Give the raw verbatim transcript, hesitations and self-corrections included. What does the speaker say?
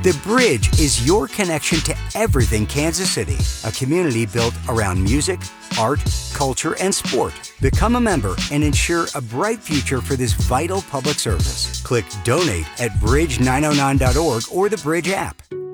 The Bridge is your connection to everything Kansas City, a community built around music, art, culture, and sport. Become a member and ensure a bright future for this vital public service. Click Donate at bridge nine oh nine dot org or the Bridge app.